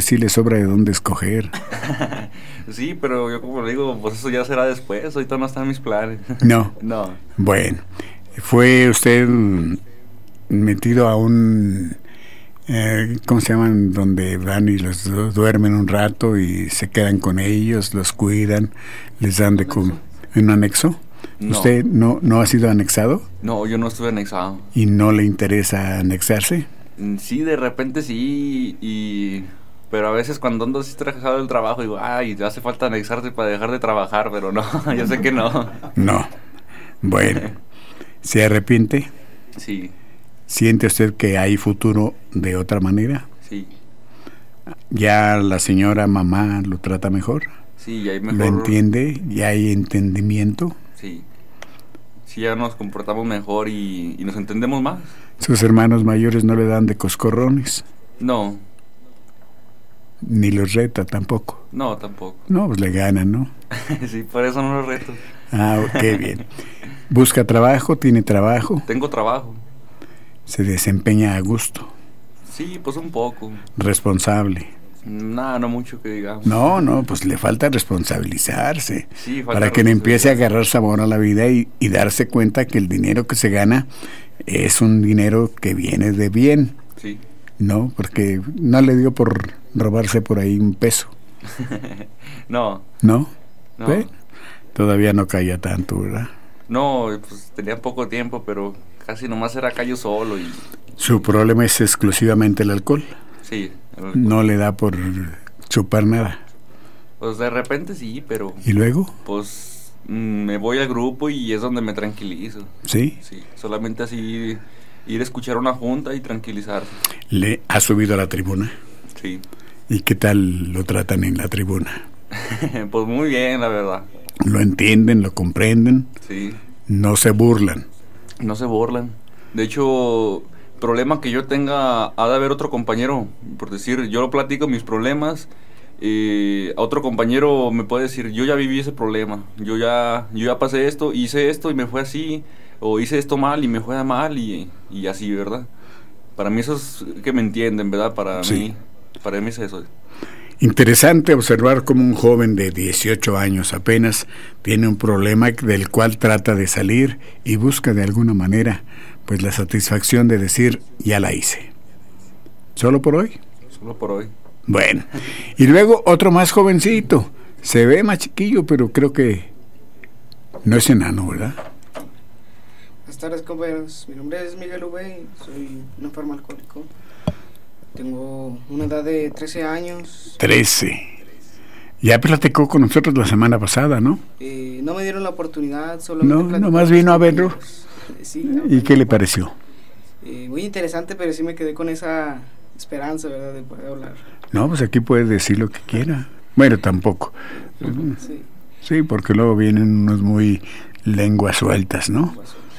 sí le sobra de dónde escoger. Sí, pero yo como le digo, pues eso ya será después, ahorita no están mis planes. No. No. Bueno, ¿fue usted metido a un... ¿cómo se llaman? Donde van y los duermen un rato y se quedan con ellos, los cuidan, les dan de comer? ¿En un anexo? No. ¿Usted no ha sido anexado? No, yo no estuve anexado. ¿Y no le interesa anexarse? Sí, de repente sí, pero a veces cuando ando así estresado del trabajo digo, ay, hace falta anexarse para dejar de trabajar, pero no, yo sé que no. No. Bueno, ¿se arrepiente? Sí. ¿Siente usted que hay futuro de otra manera? Sí. ¿Ya la señora mamá lo trata mejor? Sí, ya hay mejor. ¿Lo entiende? ¿Ya hay entendimiento? Sí. Sí, ya nos comportamos mejor y nos entendemos más. ¿Sus hermanos mayores no le dan de coscorrones? No. Ni los reta tampoco. No, tampoco. No, pues le ganan, ¿no? Sí, por eso no los reto. Ah, qué bien. ¿Busca trabajo? ¿Tiene trabajo? Tengo trabajo. ¿Se desempeña a gusto? Sí, pues un poco. ¿Responsable? Nada, no mucho que digamos. No, pues le falta responsabilizarse. Sí, falta para que le empiece a responsabilidad. agarrar sabor a la vida y darse cuenta que el dinero que se gana es un dinero que viene de bien. Sí. No, porque no le dio por robarse por ahí un peso. No. ¿No? No. ¿Ve? Todavía no caía tanto, ¿verdad? No, pues tenía poco tiempo, pero casi nomás era acá yo solo y... Su problema es exclusivamente el alcohol. Sí. No le da por chupar nada. Pues de repente sí, pero... ¿Y luego? Pues me voy al grupo y es donde me tranquilizo. ¿Sí? Sí, solamente así ir a escuchar una junta y tranquilizarse. ¿Le ha subido a la tribuna? Sí. ¿Y qué tal lo tratan en la tribuna? Pues muy bien, la verdad. ¿Lo entienden? ¿Lo comprenden? Sí. ¿No se burlan? No se burlan. De hecho, problema que yo tenga, ha de haber otro compañero, por decir, yo lo platico mis problemas, a otro compañero me puede decir, yo ya viví ese problema, yo ya pasé esto, hice esto y me fue así, o hice esto mal y me fue mal y así, ¿verdad? Para mí eso es que me entienden, ¿verdad? Para mí es eso. Interesante observar cómo un joven de 18 años apenas tiene un problema del cual trata de salir y busca de alguna manera pues la satisfacción de decir, ya la hice. ¿Solo por hoy? Solo por hoy. Bueno, y luego otro más jovencito, se ve más chiquillo, pero creo que no es enano, ¿verdad? Buenas tardes, compañeros. Mi nombre es Miguel Ube, soy un enfermo alcohólico. Tengo una edad de 13 años. 13. Ya platicó con nosotros la semana pasada, ¿no? No me dieron la oportunidad, solamente No, platicar nomás con vino mis a verlo. compañeros. Sí, ¿Y qué le pareció? muy interesante, pero sí me quedé con esa esperanza, ¿verdad?, de poder hablar. No, pues aquí puede decir lo que quiera. Bueno, tampoco. Sí. Sí, porque luego vienen unos muy lenguas sueltas, ¿no?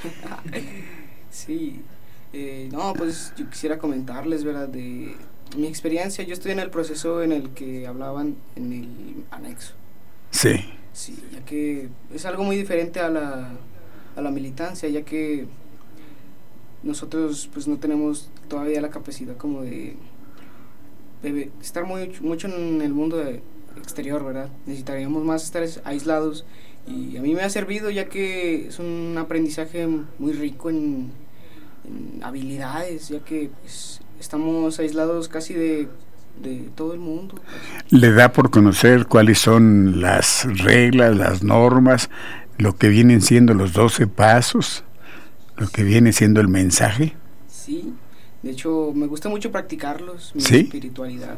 Sí. No, pues yo quisiera comentarles, ¿verdad?, de mi experiencia. Yo estoy en el proceso en el que hablaban en el anexo. Sí. Sí, ya que es algo muy diferente a la militancia, ya que nosotros pues no tenemos todavía la capacidad como de estar mucho en el mundo exterior, ¿verdad? Necesitaríamos más estar aislados, y a mí me ha servido, ya que es un aprendizaje muy rico en habilidades, ya que pues, estamos aislados casi de todo el mundo. Le da por conocer cuáles son las reglas, las normas, lo que vienen siendo los 12 pasos, lo que viene siendo el mensaje. Sí, de hecho me gusta mucho practicarlos, mi ¿Sí? espiritualidad.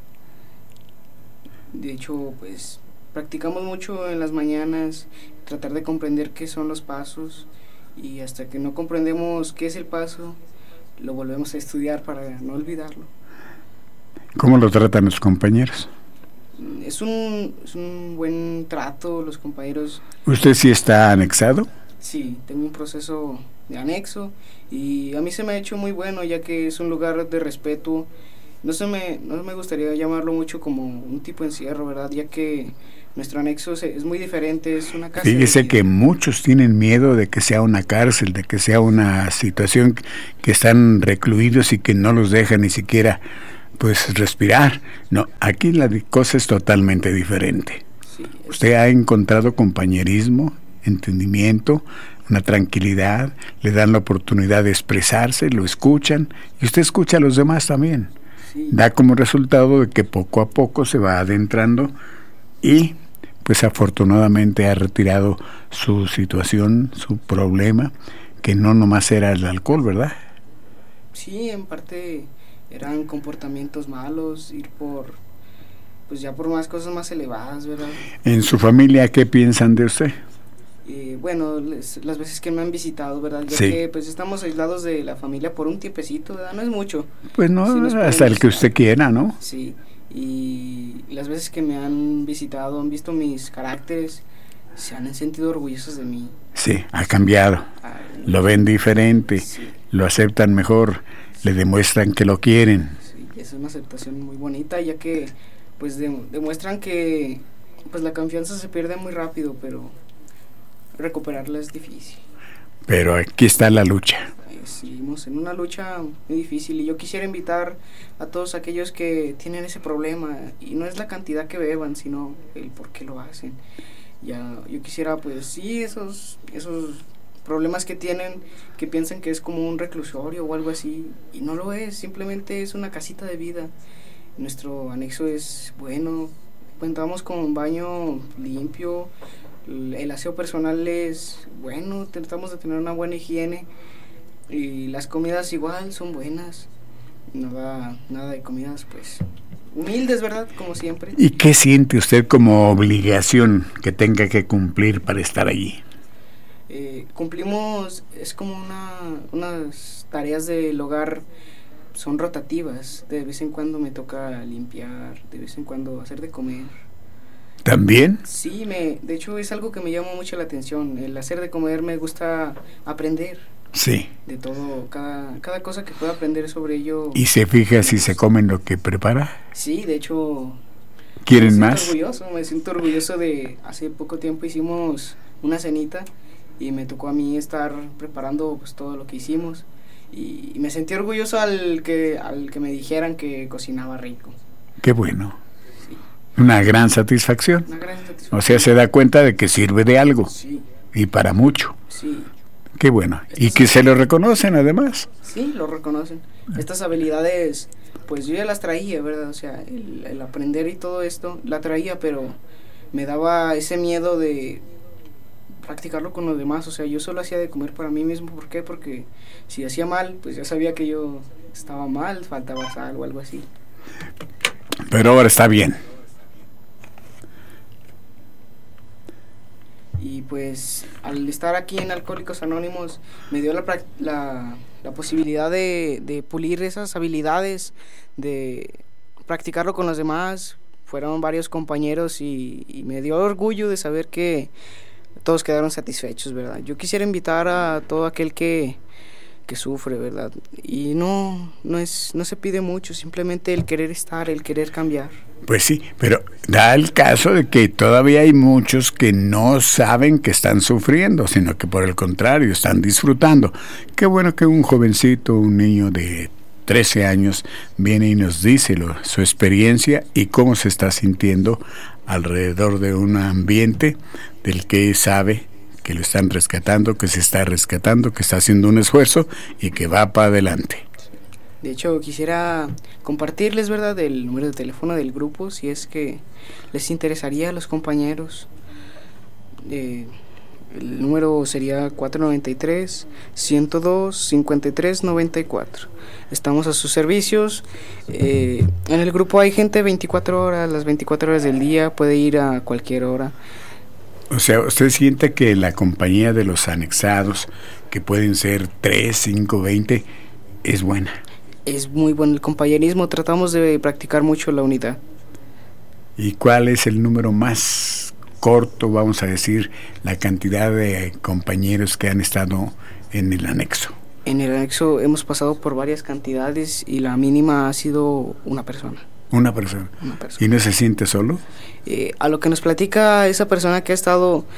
De hecho, pues practicamos mucho en las mañanas, tratar de comprender qué son los pasos, y hasta que no comprendemos qué es el paso, lo volvemos a estudiar para no olvidarlo. ¿Cómo lo tratan los compañeros? Es un buen trato, los compañeros. ¿Usted sí está anexado? Sí, tengo un proceso de anexo y a mí se me ha hecho muy bueno, ya que es un lugar de respeto. No me gustaría llamarlo mucho como un tipo de encierro, ¿verdad? Ya que nuestro anexo es muy diferente, es una casa. Fíjese que muchos tienen miedo de que sea una cárcel, de que sea una situación que están recluidos y que no los dejan ni siquiera pues respirar. No, aquí la cosa es totalmente diferente. Sí, Usted ha encontrado compañerismo, entendimiento, una tranquilidad, le dan la oportunidad de expresarse, lo escuchan y usted escucha a los demás también. sí, Da como resultado de que poco a poco se va adentrando y pues afortunadamente ha retirado su situación, su problema, que no nomás era el alcohol, ¿verdad? sí, en parte eran comportamientos malos, ir por, pues ya por más cosas más elevadas, ¿verdad? En su familia, ¿qué piensan de usted? Bueno, las veces que me han visitado, ¿verdad? Ya Sí. que pues estamos aislados de la familia por un tiempecito, ¿verdad? No es mucho. Pues no, Sí nos pueden hasta el que visitar. usted quiera, ¿no? Sí, y las veces que me han visitado, han visto mis caracteres, se han sentido orgullosos de mí. Sí, ha cambiado. Ay, Lo ven diferente, sí, lo aceptan mejor, le demuestran que lo quieren. sí, es una aceptación muy bonita, ya que pues demuestran que pues la confianza se pierde muy rápido, pero recuperarla es difícil. Pero aquí está la lucha. Seguimos en una lucha muy difícil y yo quisiera invitar a todos aquellos que tienen ese problema, y no es la cantidad que beban, sino el por qué lo hacen. Yo quisiera, pues sí, esos problemas que tienen, que piensan que es como un reclusorio o algo así, y no lo es, simplemente es una casita de vida. Nuestro anexo es bueno, contamos con un baño limpio, el aseo personal es bueno, tratamos de tener una buena higiene y las comidas igual son buenas. Nada de comidas pues humildes, ¿verdad? Como siempre. ¿Y qué siente usted como obligación que tenga que cumplir para estar allí? Cumplimos, es como unas tareas del hogar, son rotativas. De vez en cuando me toca limpiar, de vez en cuando hacer de comer. ¿También? Sí, de hecho es algo que me llama mucho la atención. El hacer de comer, me gusta aprender Sí. de todo, cada cosa que pueda aprender sobre ello. ¿Y se fija si se comen lo que prepara? Sí, de hecho, ¿Quieren más? Me siento orgulloso de, hace poco tiempo hicimos una cenita y me tocó a mí estar preparando pues todo lo que hicimos y me sentí orgulloso al que me dijeran que cocinaba rico. Qué bueno. Sí, Una gran satisfacción. una gran satisfacción. O sea, se da cuenta de que sirve de algo Sí, y para mucho. sí, Qué bueno. Y que se lo reconocen además. sí, lo reconocen. Estas habilidades, pues yo ya las traía, ¿verdad? O sea, el aprender y todo esto, la traía, pero me daba ese miedo de practicarlo con los demás. O sea, yo solo hacía de comer para mí mismo. ¿Por qué? Porque si hacía mal, pues ya sabía que yo estaba mal, faltaba sal o algo así. Pero ahora está bien. Y pues al estar aquí en Alcohólicos Anónimos me dio la posibilidad de pulir esas habilidades, de practicarlo con los demás. Fueron varios compañeros y me dio orgullo de saber que todos quedaron satisfechos, ¿verdad? Yo quisiera invitar a todo aquel que sufre, ¿verdad? Y no se pide mucho, simplemente el querer estar, el querer cambiar. Pues sí, pero da el caso de que todavía hay muchos que no saben que están sufriendo, sino que por el contrario están disfrutando. Qué bueno que un jovencito, un niño de 13 años, viene y nos dice su experiencia y cómo se está sintiendo alrededor de un ambiente del que sabe que lo están rescatando, que se está rescatando, que está haciendo un esfuerzo y que va para adelante. De hecho, quisiera compartirles, ¿verdad?, el número de teléfono del grupo, si es que les interesaría a los compañeros. El número sería 493-102-5394. Estamos a sus servicios. En el grupo hay gente 24 horas, las 24 horas del día, puede ir a cualquier hora. O sea, ¿usted siente que la compañía de los anexados, que pueden ser 3, 5, 20, es buena? Es muy bueno el compañerismo, tratamos de practicar mucho la unidad. ¿Y cuál es el número más corto, vamos a decir, la cantidad de compañeros que han estado en el anexo? En el anexo hemos pasado por varias cantidades y la mínima ha sido una persona. Una persona. Una persona. ¿Y no se siente solo? A lo que nos platica esa persona que ha estado,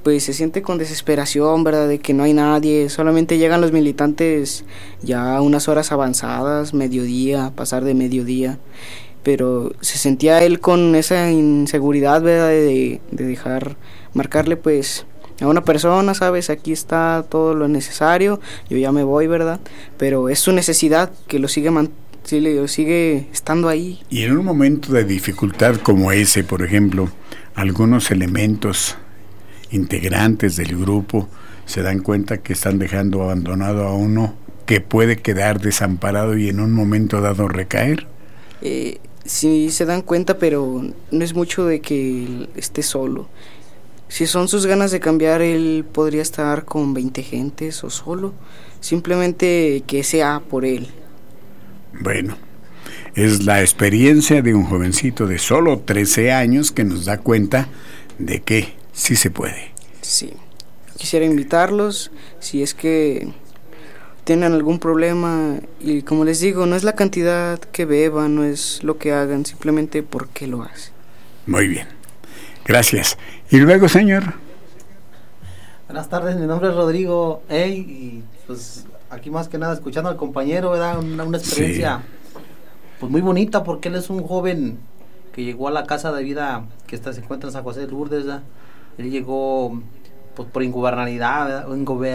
pues se siente con desesperación, ¿verdad? De que no hay nadie, solamente llegan los militantes ya a unas horas avanzadas, mediodía, pasar de mediodía, pero se sentía él con esa inseguridad, ¿verdad? De dejar marcarle pues a una persona, ¿sabes? Aquí está todo lo necesario, yo ya me voy, ¿verdad? Pero es su necesidad que lo sigue estando ahí. Y en un momento de dificultad como ese, por ejemplo, algunos elementos integrantes del grupo se dan cuenta que están dejando abandonado a uno que puede quedar desamparado y en un momento dado recaer. Sí se dan cuenta, pero no es mucho de que él esté solo. Si son sus ganas de cambiar, él podría estar con 20 gentes o solo, simplemente que sea por él. Bueno, es la experiencia de un jovencito de solo 13 años que nos da cuenta de que sí se puede. Sí, quisiera invitarlos, si es que tienen algún problema, y como les digo, no es la cantidad que beban, no es lo que hagan, simplemente porque lo hacen. Muy bien, gracias. Y luego, señor. Buenas tardes, mi nombre es Rodrigo, y pues aquí más que nada escuchando al compañero, ¿verdad? Una experiencia pues muy bonita, porque él es un joven que llegó a la casa de vida que se encuentra en San José de Lourdes, ¿verdad? Él llegó pues por ingobernabilidad,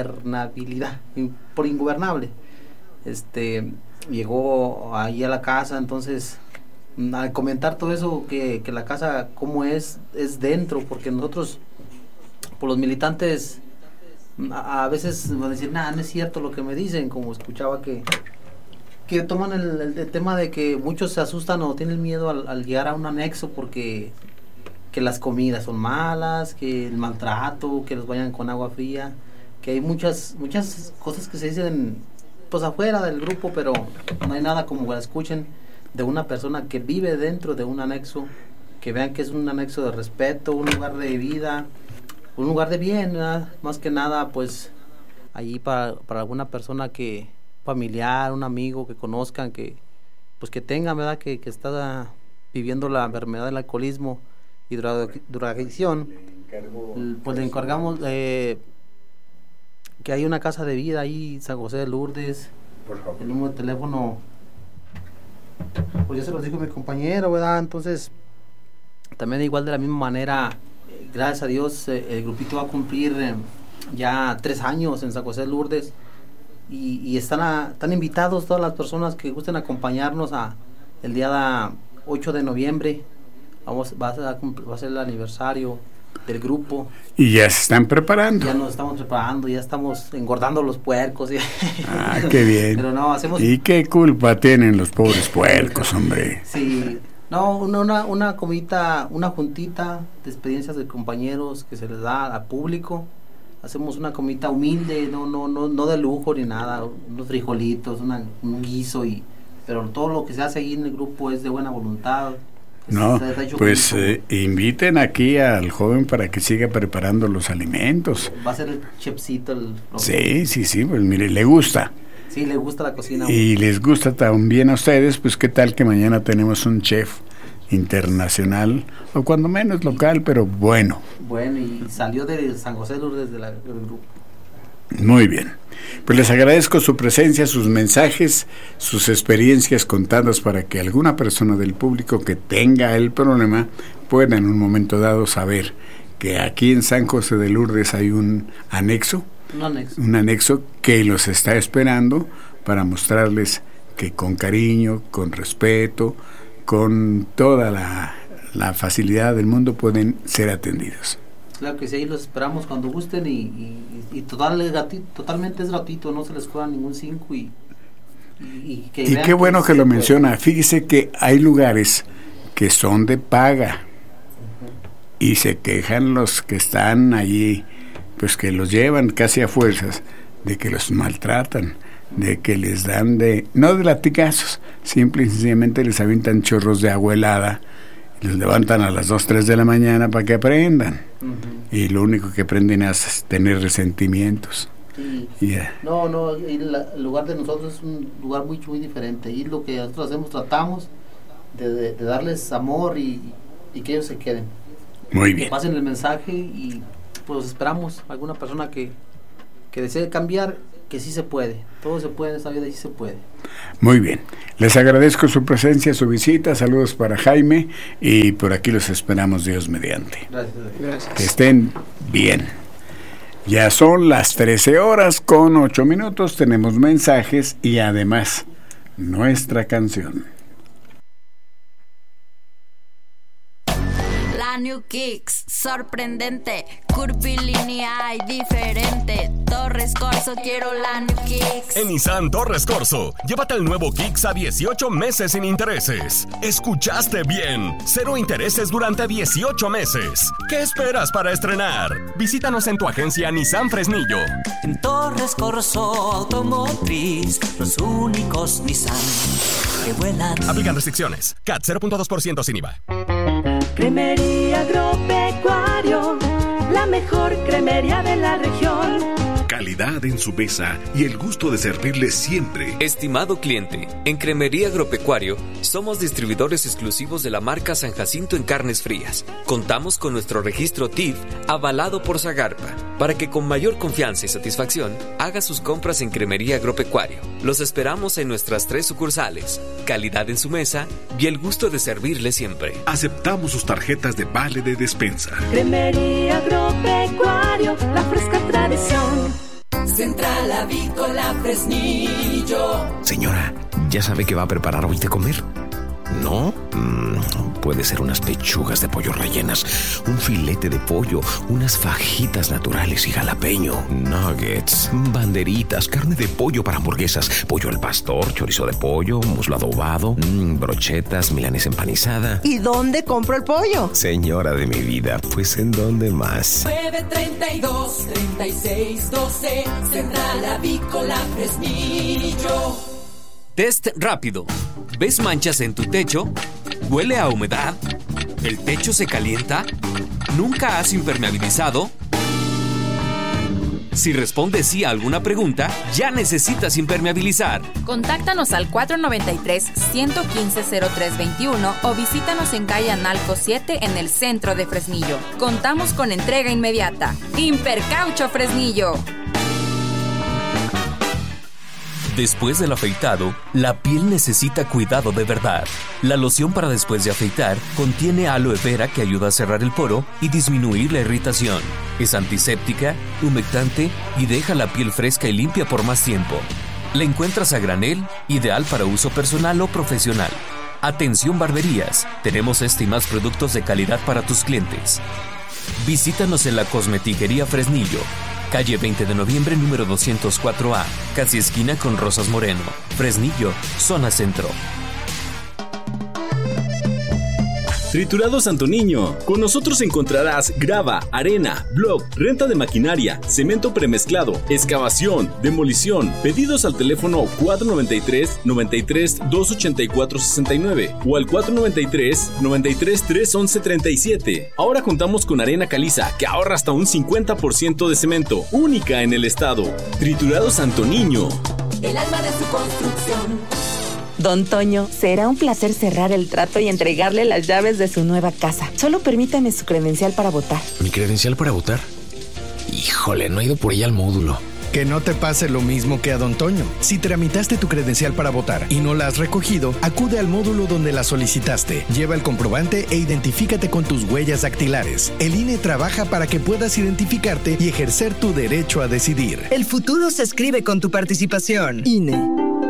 por ingobernable. Llegó ahí a la casa, entonces al comentar todo eso, que la casa como es dentro, porque nosotros, por los militantes, a veces van a decir, nada, no es cierto lo que me dicen, como escuchaba que toman el tema de que muchos se asustan o tienen miedo al llegar a un anexo porque que las comidas son malas, que el maltrato, que los bañan con agua fría, que hay muchas cosas que se dicen pues afuera del grupo, pero no hay nada como que la escuchen de una persona que vive dentro de un anexo, que vean que es un anexo de respeto, un lugar de vida, un lugar de bien, ¿verdad? Más que nada pues allí para alguna persona que familiar, un amigo que conozcan, que pues que tengan, ¿verdad? Que está viviendo la enfermedad del alcoholismo y drogadicción, pues le encargamos que hay una casa de vida ahí, San José de Lourdes. Por favor. El número de teléfono, pues ya se lo dijo mi compañero, ¿verdad? Entonces, también igual de la misma manera, gracias a Dios, el grupito va a cumplir ya 3 años en San José de Lourdes, y están invitados todas las personas que gusten acompañarnos el día 8 de noviembre. Va a ser el aniversario del grupo. Y ya se están preparando. Ya nos estamos preparando, ya estamos engordando los puercos. Ah, qué bien. Pero no, hacemos... ¿Y qué culpa tienen los pobres puercos, hombre? Sí, no, una comidita, una juntita de experiencias de compañeros que se les da al público. Hacemos una comidita humilde, no de lujo ni nada, unos frijolitos, un guiso, pero todo lo que se hace ahí en el grupo es de buena voluntad. No, pues inviten aquí al joven para que siga preparando los alimentos. Va a ser el chefcito. Sí, pues mire, le gusta. Sí, le gusta la cocina. Y les gusta también a ustedes, pues qué tal que mañana tenemos un chef internacional, o cuando menos local, pero bueno. Bueno, y salió de San José Lourdes del grupo. Muy bien. Pues les agradezco su presencia, sus mensajes, sus experiencias contadas para que alguna persona del público que tenga el problema pueda en un momento dado saber que aquí en San José de Lourdes hay un anexo. Un anexo que los está esperando para mostrarles que con cariño, con respeto, con toda la facilidad del mundo pueden ser atendidos. Claro que sí, ahí los esperamos cuando gusten y totalmente es gratuito, no se les cobra ningún 5 y qué bueno que lo menciona. Fíjese que hay lugares que son de paga y se quejan los que están allí, pues que los llevan casi a fuerzas, de que los maltratan, de que les dan no de latigazos, simple y sencillamente les avientan chorros de agua helada, les levantan a las 2, 3 de la mañana para que aprendan. Y lo único que aprenden es tener resentimientos. No, el lugar de nosotros es un lugar muy diferente, y lo que nosotros hacemos, tratamos de darles amor y que ellos se queden. Muy bien. Pasen el mensaje y pues esperamos alguna persona que desee cambiar, que sí se puede. Todo se puede en esta vida y sí se puede. Muy bien. Les agradezco su presencia, su visita. Saludos para Jaime y por aquí los esperamos, Dios mediante. Gracias. Que estén bien. Ya son las 13:08. Tenemos mensajes y además nuestra canción. La New Kicks, sorprendente, curvilínea y diferente. Torres Corso, quiero la New Kicks. En Nissan Torres Corso, llévate el nuevo Kicks a 18 meses sin intereses. ¿Escuchaste bien? 0 intereses durante 18 meses. ¿Qué esperas para estrenar? Visítanos en tu agencia Nissan Fresnillo. En Torres Corso Automotriz, los únicos Nissan que vuelan. Aplican restricciones. CAT 0.2% sin IVA. Cremería Agropecuario, la mejor cremería de la región. Calidad en su mesa y el gusto de servirle siempre. Estimado cliente, en Cremería Agropecuario somos distribuidores exclusivos de la marca San Jacinto en carnes frías. Contamos con nuestro registro TIF avalado por Zagarpa para que con mayor confianza y satisfacción haga sus compras en Cremería Agropecuario. Los esperamos en nuestras 3 sucursales. Calidad en su mesa y el gusto de servirle siempre. Aceptamos sus tarjetas de vale de despensa. Cremería Agropecuario, la fresca tradición. Central Avícola Fresnillo. Señora, ¿ya sabe qué va a preparar hoy de comer? ¿No? Puede ser unas pechugas de pollo rellenas, un filete de pollo, unas fajitas naturales y jalapeño, nuggets, banderitas, carne de pollo para hamburguesas, pollo al pastor, chorizo de pollo, muslo adobado, brochetas, milanesa empanizada. ¿Y dónde compro el pollo? Señora de mi vida, pues ¿en dónde más? 932-3612, Central Avícola Fresnillo. Test rápido. ¿Ves manchas en tu techo? ¿Huele a humedad? ¿El techo se calienta? ¿Nunca has impermeabilizado? Si respondes sí a alguna pregunta, ya necesitas impermeabilizar. Contáctanos al 493-115-0321 o visítanos en calle Analco 7 en el centro de Fresnillo. Contamos con entrega inmediata. Impercaucho Fresnillo. Después del afeitado, la piel necesita cuidado de verdad. La loción para después de afeitar contiene aloe vera que ayuda a cerrar el poro y disminuir la irritación. Es antiséptica, humectante y deja la piel fresca y limpia por más tiempo. La encuentras a granel, ideal para uso personal o profesional. Atención barberías, tenemos este y más productos de calidad para tus clientes. Visítanos en la Cosmetiquería Fresnillo, calle 20 de noviembre, número 204A, casi esquina con Rosas Moreno, Fresnillo, zona centro. Triturados Santo Niño. Con nosotros encontrarás grava, arena, block, renta de maquinaria, cemento premezclado, excavación, demolición. Pedidos al teléfono 493-93-284-69 o al 493-93-311-37. Ahora contamos con arena caliza que ahorra hasta un 50% de cemento, única en el estado. Triturados Santo Niño. El alma de su construcción. Don Toño, será un placer cerrar el trato y entregarle las llaves de su nueva casa. Solo permítame su credencial para votar. ¿Mi credencial para votar? Híjole, no he ido por ella al módulo. Que no te pase lo mismo que a Don Toño. Si tramitaste tu credencial para votar y no la has recogido, acude al módulo donde la solicitaste. Lleva el comprobante e identifícate con tus huellas dactilares. El INE trabaja para que puedas identificarte y ejercer tu derecho a decidir. El futuro se escribe con tu participación. INE.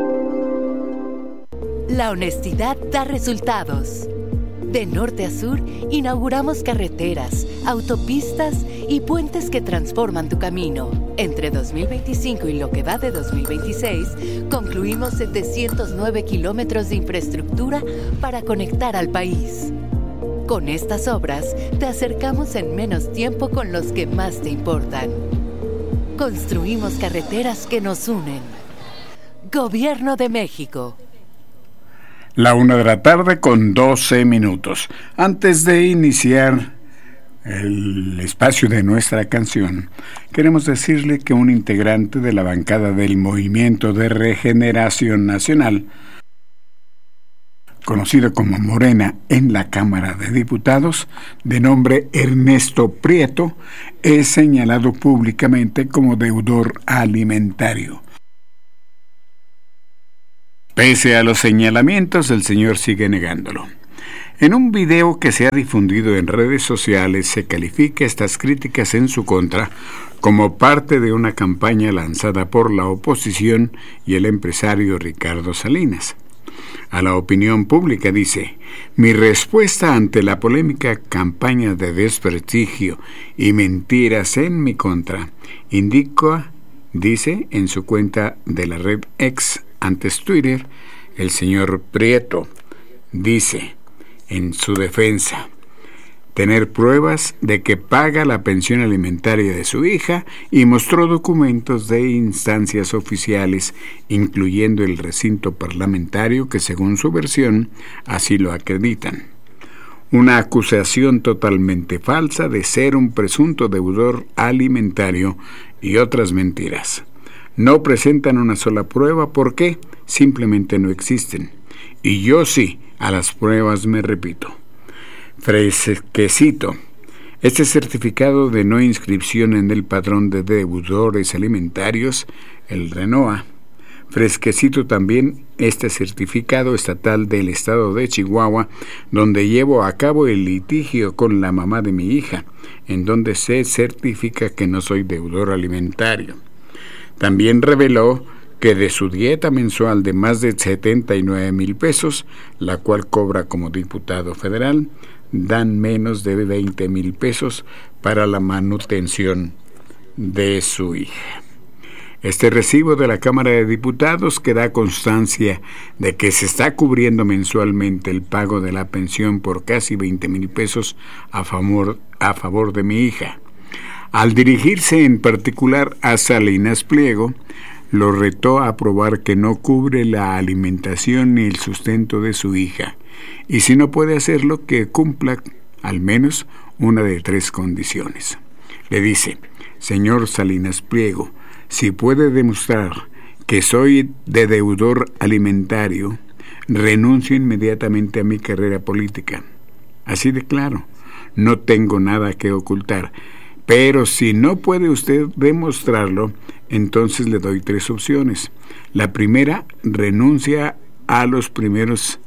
La honestidad da resultados. De norte a sur, inauguramos carreteras, autopistas y puentes que transforman tu camino. Entre 2025 y lo que va de 2026, concluimos 709 kilómetros de infraestructura para conectar al país. Con estas obras, te acercamos en menos tiempo con los que más te importan. Construimos carreteras que nos unen. Gobierno de México. La 1:00 con 12 minutos. Antes de iniciar el espacio de nuestra canción, queremos decirle que un integrante de la bancada del Movimiento de Regeneración Nacional conocido como Morena en la Cámara de Diputados, de nombre Ernesto Prieto, es señalado públicamente como deudor alimentario. Pese a los señalamientos, el señor sigue negándolo. En un video que se ha difundido en redes sociales se califica estas críticas en su contra como parte de una campaña lanzada por la oposición y el empresario Ricardo Salinas. A la opinión pública dice: mi respuesta ante la polémica campaña de desprestigio y mentiras en mi contra indica, dice en su cuenta de la red X, antes Twitter, el señor Prieto, dice en su defensa tener pruebas de que paga la pensión alimentaria de su hija y mostró documentos de instancias oficiales, incluyendo el recinto parlamentario que, según su versión, así lo acreditan. Una acusación totalmente falsa de ser un presunto deudor alimentario y otras mentiras. No presentan una sola prueba porque simplemente no existen. Y yo sí, a las pruebas me repito. Fresquecito. Este certificado de no inscripción en el padrón de deudores alimentarios, el RENOA. Fresquecito también este certificado estatal del estado de Chihuahua, donde llevo a cabo el litigio con la mamá de mi hija, en donde se certifica que no soy deudor alimentario. También reveló que de su dieta mensual de más de 79,000 pesos, la cual cobra como diputado federal, dan menos de 20,000 pesos para la manutención de su hija. Este recibo de la Cámara de Diputados que da constancia de que se está cubriendo mensualmente el pago de la pensión por casi 20,000 pesos a favor de mi hija. Al dirigirse en particular a Salinas Pliego, lo retó a probar que no cubre la alimentación ni el sustento de su hija, y si no puede hacerlo, que cumpla al menos una de 3 condiciones. Le dice: señor Salinas Pliego, si puede demostrar que soy de deudor alimentario, renuncio inmediatamente a mi carrera política. Así de claro, no tengo nada que ocultar. Pero si no puede usted demostrarlo, entonces le doy 3 opciones. La primera, renuncia a los primeros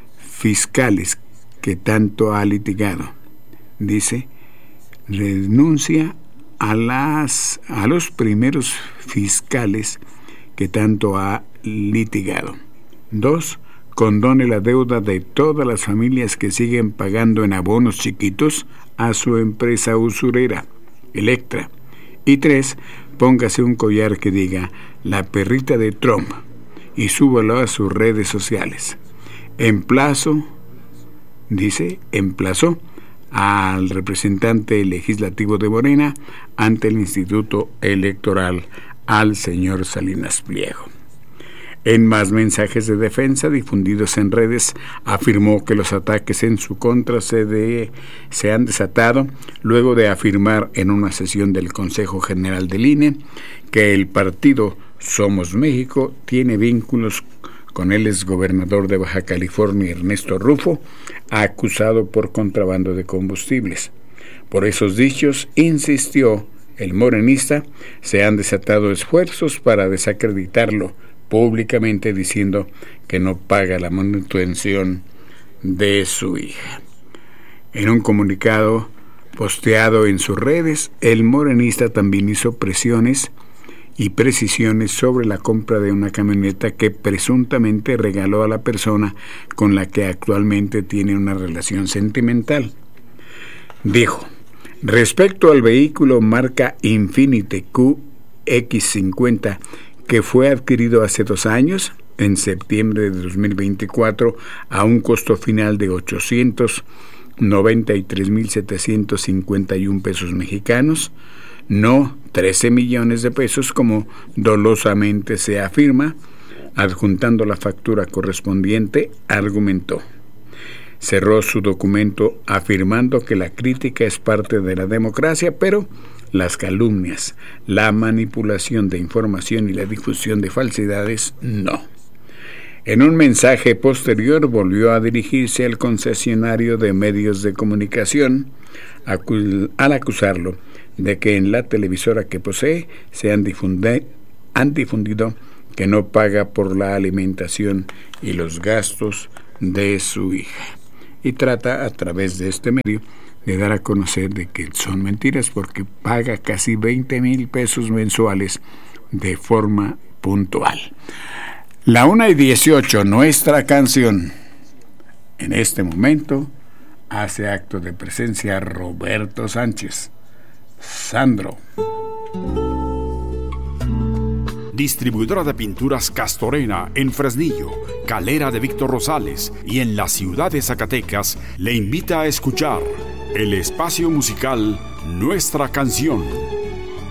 fiscales que tanto ha litigado. Dice, renuncia a los primeros fiscales que tanto ha litigado. 2, condone la deuda de todas las familias que siguen pagando en abonos chiquitos a su empresa usurera, Electra. Y 3, póngase un collar que diga la perrita de Trump y súbalo a sus redes sociales. Emplazó al representante legislativo de Morena ante el Instituto Electoral, al señor Salinas Pliego. En más mensajes de defensa difundidos en redes, afirmó que los ataques en su contra se han desatado luego de afirmar en una sesión del Consejo General del INE que el partido Somos México tiene vínculos con el exgobernador de Baja California, Ernesto Rufo, acusado por contrabando de combustibles. Por esos dichos, insistió el morenista, se han desatado esfuerzos para desacreditarlo públicamente, diciendo que no paga la manutención de su hija. En un comunicado posteado en sus redes, el morenista también hizo presiones y precisiones sobre la compra de una camioneta que presuntamente regaló a la persona con la que actualmente tiene una relación sentimental. Dijo, respecto al vehículo marca Infiniti QX50 que fue adquirido hace 2 años, en septiembre de 2024, a un costo final de 893,751 pesos mexicanos, no 13 millones de pesos como dolosamente se afirma, adjuntando la factura correspondiente, argumentó. Cerró su documento afirmando que la crítica es parte de la democracia, pero las calumnias, la manipulación de información y la difusión de falsedades, no. En un mensaje posterior volvió a dirigirse al concesionario de medios de comunicación al acusarlo de que en la televisora que posee se han difundido que no paga por la alimentación y los gastos de su hija. Y trata a través de este medio de dar a conocer de que son mentiras porque paga casi 20,000 pesos mensuales de forma puntual. La 1:18, nuestra canción. En este momento hace acto de presencia Roberto Sánchez. Sandro. Distribuidora de pinturas Castorena en Fresnillo, Calera de Víctor Rosales y en la ciudad de Zacatecas le invita a escuchar el espacio musical Nuestra Canción.